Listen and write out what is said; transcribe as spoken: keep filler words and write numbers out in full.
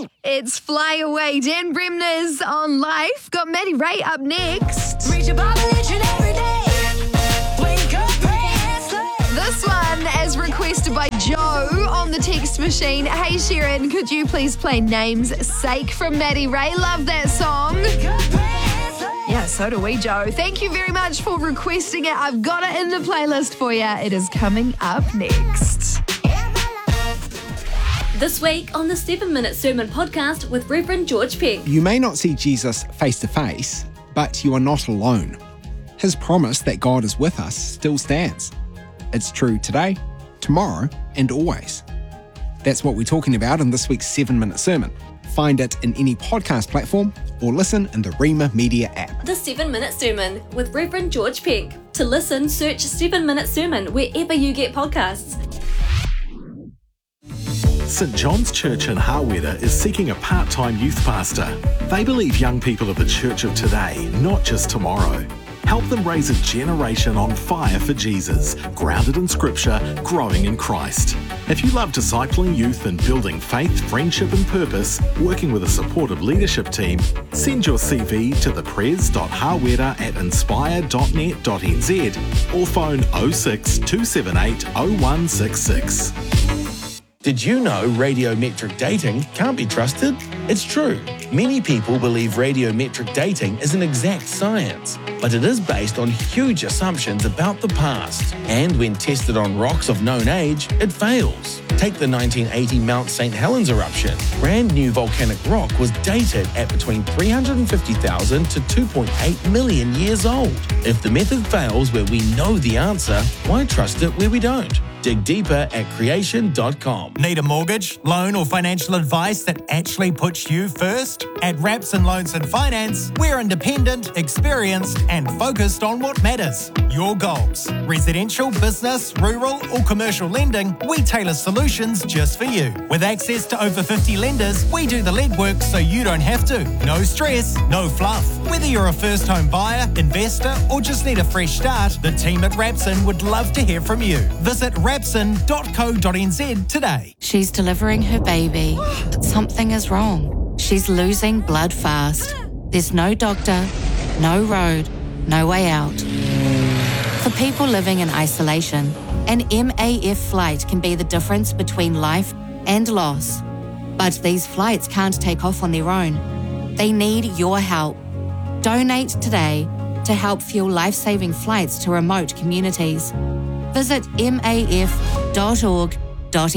It's Fly Away. Dan Bremner's on Life. Got Maddie Ray up next. Reach above religion every day. Wake up, pray and slay. This one as requested by Joe on the text machine. Hey Sharon, could you please play Name's Sake from Maddie Ray? Love that song. Wake up, pray and slay. Yeah, so do we, Joe. Thank you very much for requesting it. I've got it in the playlist for you. It is coming up next. This week on the seven minute Sermon Podcast with Reverend George Peck. You may not see Jesus face to face, but you are not alone. His promise that God is with us still stands. It's true today, tomorrow, and always. That's what we're talking about in this week's seven minute Sermon. Find it in any podcast platform or listen in the Rima Media app. The seven minute Sermon with Reverend George Peck. To listen, search seven minute Sermon wherever you get podcasts. Saint John's Church in Harweda is seeking a part-time youth pastor. They believe young people are the church of today, not just tomorrow. Help them raise a generation on fire for Jesus, grounded in Scripture, growing in Christ. If you love discipling youth and building faith, friendship and purpose, working with a supportive leadership team, send your C V to thepres.harweda at inspire dot net dot n z or phone oh six, two seven eight, oh one six six. Did you know radiometric dating can't be trusted? It's true. Many people believe radiometric dating is an exact science, but it is based on huge assumptions about the past. And when tested on rocks of known age, it fails. Take the nineteen eighty Mount Saint Helens eruption. Brand new volcanic rock was dated at between three hundred fifty thousand to two point eight million years old. If the method fails where we know the answer, why trust it where we don't? Dig deeper at creation dot com. Need a mortgage, loan or financial advice that actually puts you first? At Rapson Loans and Finance, we're independent, experienced and focused on what matters. Your goals. Residential, business, rural or commercial lending, we tailor solutions just for you. With access to over fifty lenders, we do the legwork so you don't have to. No stress, no fluff. Whether you're a first home buyer, investor or just need a fresh start, the team at Rapson would love to hear from you. Visit rapson dot co dot n z today. She's delivering her baby. Something is wrong. She's losing blood fast. There's no doctor, no road, no way out. For people living in isolation, an M A F flight can be the difference between life and loss. But these flights can't take off on their own. They need your help. Donate today to help fuel life-saving flights to remote communities. Visit m a f dot org dot n z.